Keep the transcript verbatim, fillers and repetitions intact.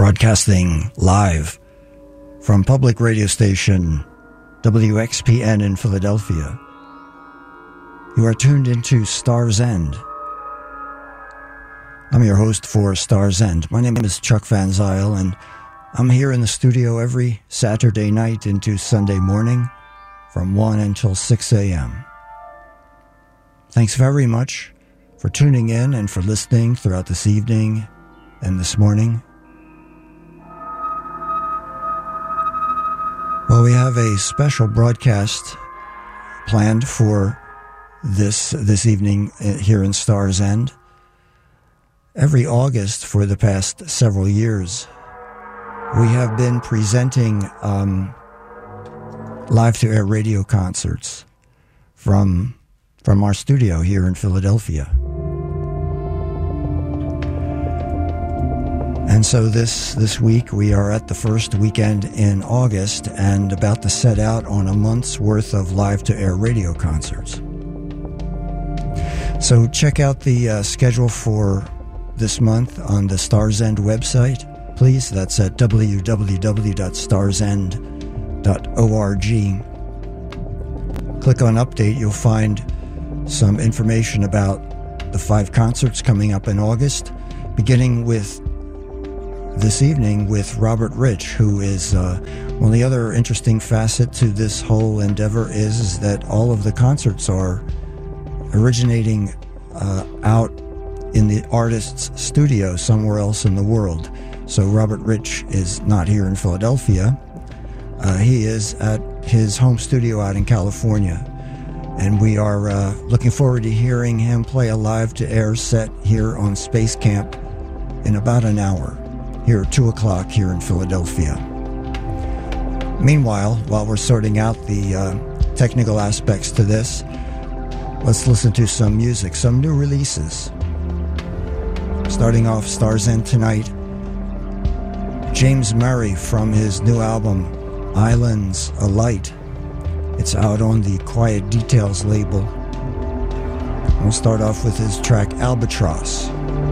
broadcasting live from public radio station W X P N in Philadelphia. You are tuned into Star's End. I'm your host for Star's End. My name is Chuck Van Zyl, and I'm here in the studio every Saturday night into Sunday morning from one until six a.m. Thanks very much for tuning in and for listening throughout this evening and this morning. Well, we have a special broadcast planned for this this evening here in Star's End. Every August for the past several years, we have been presenting um, live-to-air radio concerts from from our studio here in Philadelphia. And so this, this week we are at the first weekend in August and about to set out on a month's worth of live-to-air radio concerts. So check out the uh, schedule for this month on the Star's End website, please. That's at w w w dot stars end dot org. Click on Update. You'll find some information about the five concerts coming up in August, beginning with this evening with Robert Rich, who is, uh, well, the other interesting facet to this whole endeavor is, is that all of the concerts are originating uh, out in the artist's studio somewhere else in the world. So Robert Rich is not here in Philadelphia. Uh, he is at his home studio out in California. And we are uh, looking forward to hearing him play a live-to-air set here on Space Camp in about an hour, here at two o'clock here in Philadelphia. Meanwhile, while we're sorting out the uh, technical aspects to this, let's listen to some music, some new releases. Starting off Star's End tonight, James Murray from his new album, Islands Alight. It's out on the Quiet Details label. We'll start off with his track, Albatross.